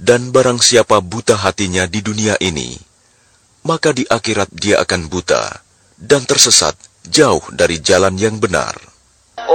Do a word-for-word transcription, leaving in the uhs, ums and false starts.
Dan barang siapa buta hatinya di dunia ini, maka di akhirat dia akan buta dan tersesat jauh dari jalan yang benar.